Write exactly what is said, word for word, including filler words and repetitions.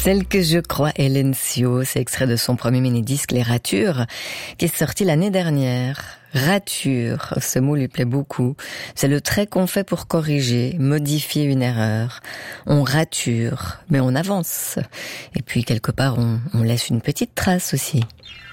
Celle que je crois, Hélène Sio, c'est extrait de son premier mini-disque Les Ratures, qui est sorti l'année dernière. Rature, ce mot lui plaît beaucoup. C'est le trait qu'on fait pour corriger, modifier une erreur. On rature, mais on avance. Et puis quelque part, on, on laisse une petite trace aussi.